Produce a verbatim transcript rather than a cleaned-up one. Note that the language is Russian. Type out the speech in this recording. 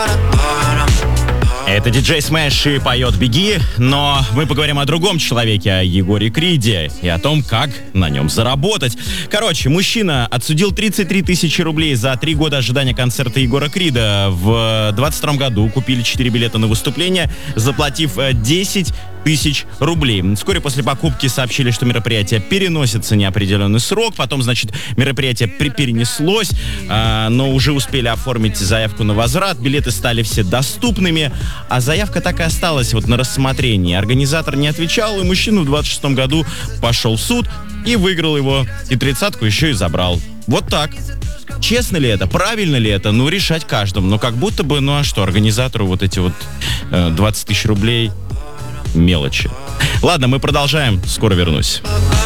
Это диджей Смэш и поет «Беги», но мы поговорим о другом человеке, о Егоре Криде и о том, как на нем заработать. Короче, мужчина отсудил тридцать три тысячи рублей за три года ожидания концерта Егора Крида. В двадцать втором году купили четыре билета на выступление, заплатив десять тысяч рублей. Вскоре после покупки сообщили, что мероприятие переносится неопределенный срок. Потом, значит, мероприятие перенеслось, э, но уже успели оформить заявку на возврат. Билеты стали все доступными, а заявка так и осталась вот на рассмотрении. Организатор не отвечал, и мужчина в двадцать шестом году пошел в суд и выиграл его. И тридцатку еще и забрал. Вот так. Честно ли это? Правильно ли это? Ну, решать каждому. Но как будто бы, ну а что, организатору вот эти вот э, двадцать тысяч рублей... мелочи. Ладно, мы продолжаем. Скоро вернусь.